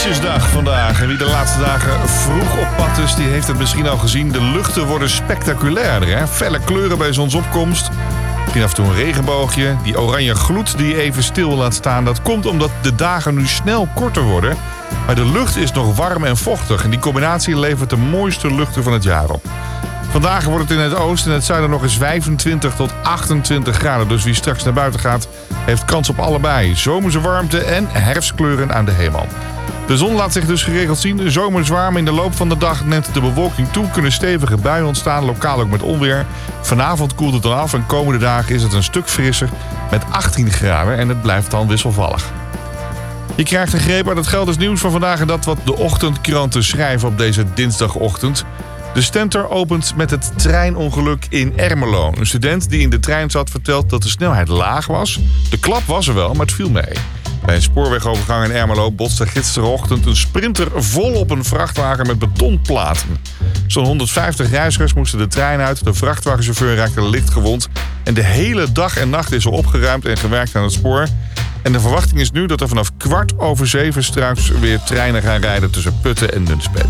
Prinsjesdag vandaag. En wie de laatste dagen vroeg op pad is, die heeft het misschien al gezien. De luchten worden spectaculairder. Hè? Felle kleuren bij zonsopkomst. Misschien af en toe een regenboogje. Die oranje gloed die je even stil laat staan. Dat komt omdat de dagen nu snel korter worden. Maar de lucht is nog warm en vochtig. En die combinatie levert de mooiste luchten van het jaar op. Vandaag wordt het in het oosten en het zuiden nog eens 25 tot 28 graden. Dus wie straks naar buiten gaat, heeft kans op allebei. Zomerse warmte en herfstkleuren aan de hemel. De zon laat zich dus geregeld zien. Zomers warm. In de loop van de dag neemt de bewolking toe. Kunnen stevige buien ontstaan, lokaal ook met onweer. Vanavond koelt het dan af en komende dagen is het een stuk frisser met 18 graden. En het blijft dan wisselvallig. Je krijgt een greep uit het Gelders nieuws van vandaag en dat wat de ochtendkranten schrijven op deze dinsdagochtend. De Stentor opent met het treinongeluk in Ermelo. Een student die in de trein zat vertelt dat de snelheid laag was. De klap was er wel, maar het viel mee. Bij een spoorwegovergang in Ermelo botste gisterochtend een sprinter vol op een vrachtwagen met betonplaten. Zo'n 150 reizigers moesten de trein uit. De vrachtwagenchauffeur raakte licht gewond. En de hele dag en nacht is er opgeruimd en gewerkt aan het spoor. En de verwachting is nu dat er vanaf 6:15 straks weer treinen gaan rijden tussen Putten en Nunspeet.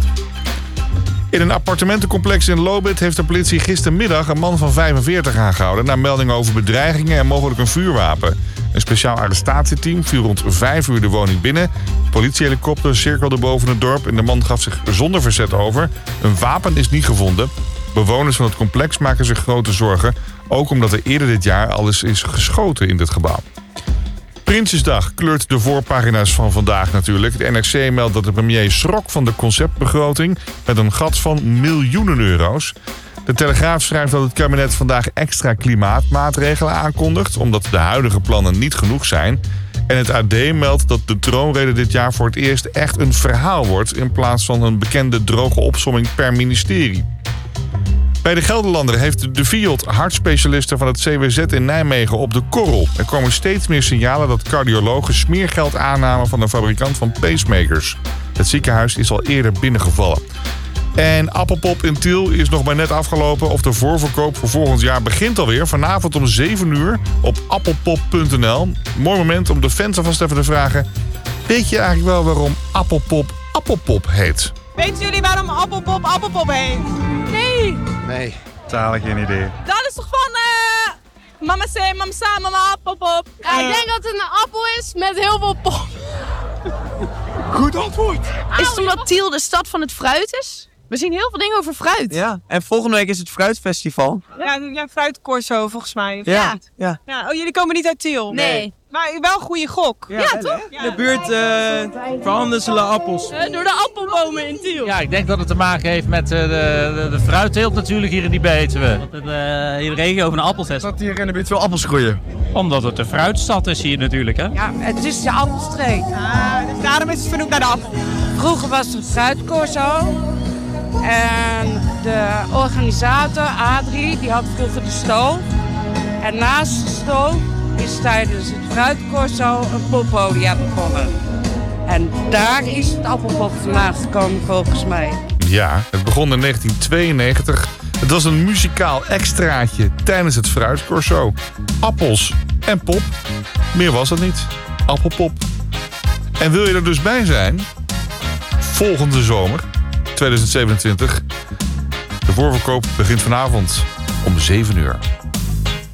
In een appartementencomplex in Lobith heeft de politie gistermiddag een man van 45 aangehouden na meldingen over bedreigingen en mogelijk een vuurwapen. Een speciaal arrestatieteam viel rond 5 uur de woning binnen. Een politiehelikopter cirkelde boven het dorp en de man gaf zich zonder verzet over. Een wapen is niet gevonden. Bewoners van het complex maken zich grote zorgen, ook omdat er eerder dit jaar al eens is geschoten in dit gebouw. Prinsjesdag kleurt de voorpagina's van vandaag natuurlijk. De NRC meldt dat de premier schrok van de conceptbegroting met een gat van miljoenen euro's. De Telegraaf schrijft dat het kabinet vandaag extra klimaatmaatregelen aankondigt, omdat de huidige plannen niet genoeg zijn. En het AD meldt dat de troonrede dit jaar voor het eerst echt een verhaal wordt in plaats van een bekende droge opsomming per ministerie. Bij de Gelderlander heeft de FIOD hartspecialisten van het CWZ in Nijmegen op de korrel. Er komen steeds meer signalen dat cardiologen smeergeld aannamen van een fabrikant van pacemakers. Het ziekenhuis is al eerder binnengevallen. En Appelpop in Tiel is nog maar net afgelopen. Of de voorverkoop voor volgend jaar begint alweer. Vanavond om 7 uur op appelpop.nl. Mooi moment om de fans alvast even te vragen. Weet je eigenlijk wel waarom Appelpop Appelpop heet? Weten jullie waarom Appelpop Appelpop heet? Nee, totaal geen idee. Dat is toch van mama say, mama sa, mama Appelpop? Ja, ik denk dat het een appel is met heel veel pop. Goed antwoord. Is het omdat Tiel de stad van het fruit is? We zien heel veel dingen over fruit. Ja, en volgende week is het Fruitfestival. Ja, fruitcorso volgens mij. Ja. Ja. Oh, jullie komen niet uit Tiel? Nee. Maar wel een goede gok. Ja, toch? In de buurt verhandelen appels. Door de appelbomen in Tiel. Ja, ik denk dat het te maken heeft met de fruitteelt natuurlijk hier in die Betuwe. Dat het in de regio van de appels is. Dat hier in de buurt veel appels groeien. Omdat het de fruitstad is hier natuurlijk, hè? Ja, het is de appelstreek. Dus daarom is het vernoemd naar de appel. Vroeger was het fruitcorso. En de organisator, Adrie, die had vroeger de stoof. En naast de stoof is tijdens het fruitcorso een poppodia begonnen. En daar is het appelpop vandaan gekomen volgens mij. Ja, het begon in 1992. Het was een muzikaal extraatje tijdens het fruitcorso. Appels en pop. Meer was het niet. Appelpop. En wil je er dus bij zijn? Volgende zomer, 2027. De voorverkoop begint vanavond om 7 uur.